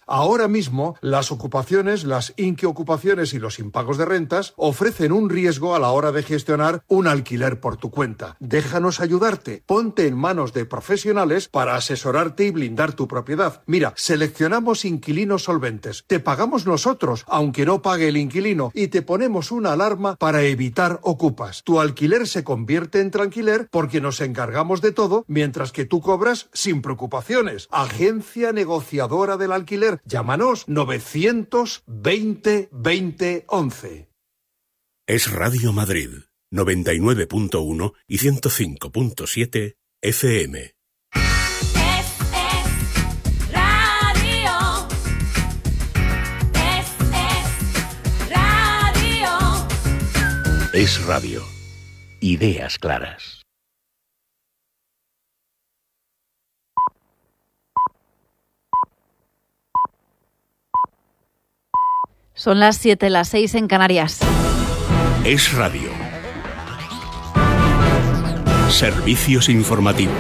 Ahora mismo, las ocupaciones, las inquiocupaciones y los impagos de rentas ofrecen un riesgo a la hora de gestionar un alquiler por tu cuenta. Déjanos ayudarte. Ponte en manos de profesionales para asesorarte y blindar tu propiedad. Mira, seleccionamos inquilinos solventes. Te pagamos nosotros, aunque no pague el inquilino, y te ponemos una alarma para evitar ocupas. Tu alquiler se convierte en tranquiler porque nos encargamos de todo, mientras que tú cobras sin preocupaciones. Agencia negociadora del alquiler. Llámanos 920 20 11. Es Radio Madrid, 99.1 y 105.7 FM. Es radio. Ideas claras. Son las 7, las 6 en Canarias. Es radio. Servicios informativos.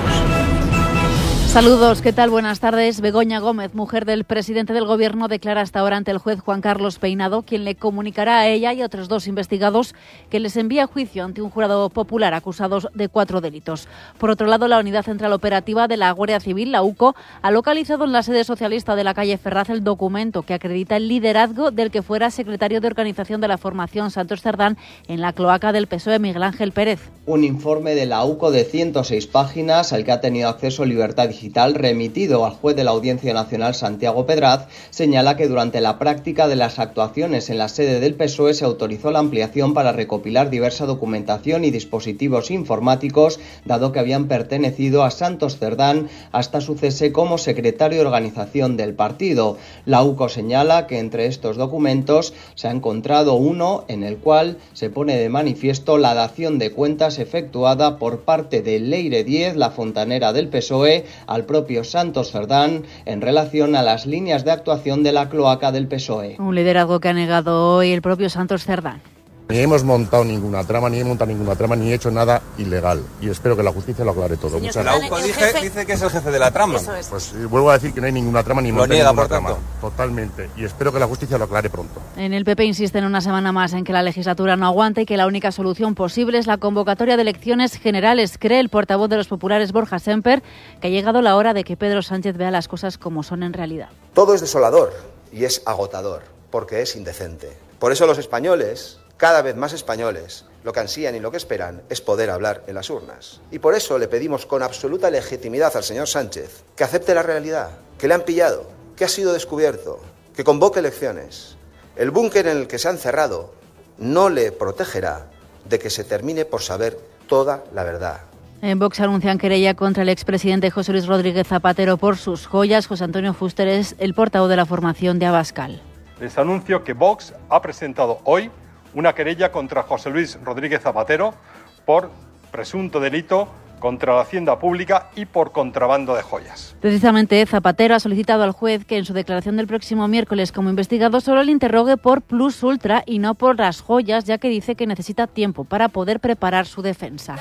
Saludos, ¿qué tal? Buenas tardes. Begoña Gómez, mujer del presidente del Gobierno, declara hasta ahora ante el juez Juan Carlos Peinado, quien le comunicará a ella y a otros 2 investigados que les envía a juicio ante un jurado popular acusados de 4 delitos. Por otro lado, la Unidad Central Operativa de la Guardia Civil, la UCO, ha localizado en la sede socialista de la calle Ferraz el documento que acredita el liderazgo del que fuera secretario de Organización de la Formación Santos Cerdán en la cloaca del PSOE, Miguel Ángel Pérez. Un informe de la UCO de 106 páginas al que ha tenido acceso Libertad Digital, remitido al juez de la Audiencia Nacional Santiago Pedraz, señala que durante la práctica de las actuaciones en la sede del PSOE se autorizó la ampliación para recopilar diversa documentación y dispositivos informáticos, dado que habían pertenecido a Santos Cerdán hasta su cese como secretario de organización del partido. La UCO señala que entre estos documentos se ha encontrado uno en el cual se pone de manifiesto la dación de cuentas efectuada por parte de Leire Díez, la fontanera del PSOE, al propio Santos Cerdán en relación a las líneas de actuación de la cloaca del PSOE. Un liderazgo que ha negado hoy el propio Santos Cerdán. Ni hemos montado ninguna trama, ni he hecho nada ilegal. Y espero que la justicia lo aclare todo. Señor, la UCO dice que es el jefe de la trama. Eso es. Pues vuelvo a decir que no hay ninguna trama, ni monté ninguna trama. Totalmente. Y espero que la justicia lo aclare pronto. En el PP insisten una semana más en que la legislatura no aguanta y que la única solución posible es la convocatoria de elecciones generales. Cree el portavoz de los populares, Borja Semper, que ha llegado la hora de que Pedro Sánchez vea las cosas como son en realidad. Todo es desolador y es agotador, porque es indecente. Por eso los españoles, cada vez más españoles, lo que ansían y lo que esperan es poder hablar en las urnas. Y por eso le pedimos con absoluta legitimidad al señor Sánchez que acepte la realidad, que le han pillado, que ha sido descubierto, que convoque elecciones. El búnker en el que se ha encerrado no le protegerá de que se termine por saber toda la verdad. En Vox anuncian querella contra el expresidente José Luis Rodríguez Zapatero por sus joyas. José Antonio Fuster es el portavoz de la formación de Abascal. Les anuncio que Vox ha presentado hoy una querella contra José Luis Rodríguez Zapatero por presunto delito contra la hacienda pública y por contrabando de joyas. Precisamente Zapatero ha solicitado al juez que en su declaración del próximo miércoles como investigado solo le interrogue por Plus Ultra y no por las joyas, ya que dice que necesita tiempo para poder preparar su defensa.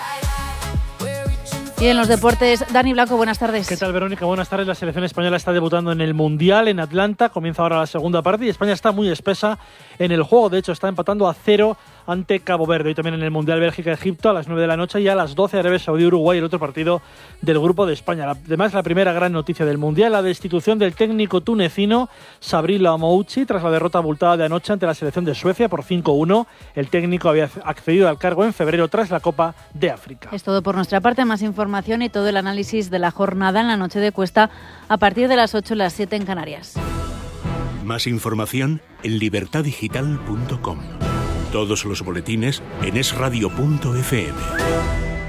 Y en los deportes, Dani Blanco, buenas tardes. ¿Qué tal, Verónica? Buenas tardes. La selección española está debutando en el Mundial en Atlanta. Comienza ahora la segunda parte y España está muy espesa en el juego. De hecho, está empatando a 0 ante Cabo Verde. Hoy también en el Mundial Bélgica-Egipto a las 9 de la noche y a las 12 Arabia Saudí-Uruguay, el otro partido del grupo de España. Además, la primera gran noticia del Mundial, la destitución del técnico tunecino Sabri Lamouchi tras la derrota abultada de anoche ante la selección de Suecia por 5-1. El técnico había accedido al cargo en febrero tras la Copa de África. Es todo por nuestra parte. Más información y todo el análisis de la jornada en la noche de Cuesta a partir de las 8 y las 7 en Canarias. Más información en libertaddigital.com. Todos los boletines en esradio.fm.